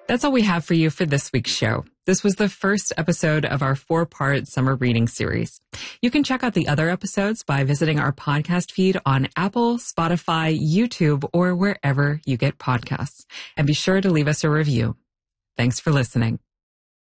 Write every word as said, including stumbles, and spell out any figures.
That's all we have for you for this week's show. This was the first episode of our four-part summer reading series. You can check out the other episodes by visiting our podcast feed on Apple, Spotify, YouTube, or wherever you get podcasts. And be sure to leave us a review. Thanks for listening.